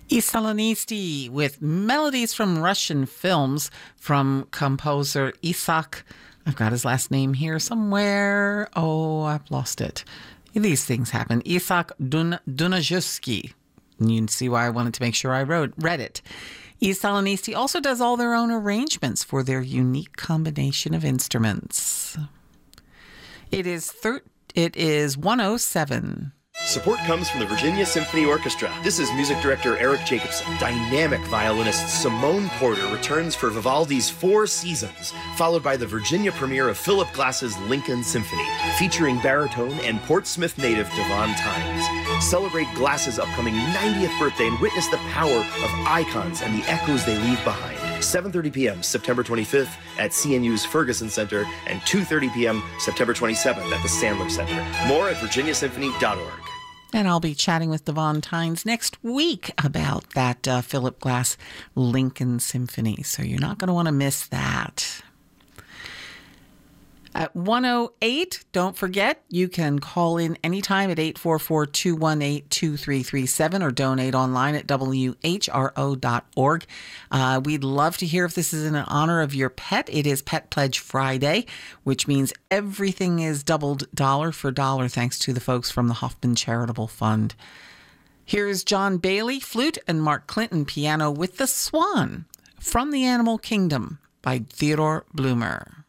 Isalanisti with melodies from Russian films from composer Isak. I've got his last name here somewhere. Oh, I've lost it. These things happen. Isak Dunajewski. You can see why I wanted to make sure I read it. Isalanisti also does all their own arrangements for their unique combination of instruments. It is 1:07. Support comes from the Virginia Symphony Orchestra. This is music director Eric Jacobson. Dynamic violinist Simone Porter returns for Vivaldi's Four Seasons, followed by the Virginia premiere of Philip Glass's Lincoln Symphony, featuring baritone and Portsmouth native Devon Tynes. Celebrate Glass's upcoming 90th birthday and witness the power of icons and the echoes they leave behind. 7:30 p.m. September 25th at CNU's Ferguson Center and 2:30 p.m. September 27th at the Sandler Center. More at virginiasymphony.org. And I'll be chatting with Devon Tynes next week about that Philip Glass Lincoln Symphony. So you're not going to want to miss that. At 1:08, don't forget, you can call in anytime at 844-218-2337 or donate online at whro.org. We'd love to hear if this is in honor of your pet. It is Pet Pledge Friday, which means everything is doubled dollar for dollar thanks to the folks from the Hoffman Charitable Fund. Here's John Bailey, flute, and Mark Clinton, piano with The Swan from the Animal Kingdom by Theodore Bloomer.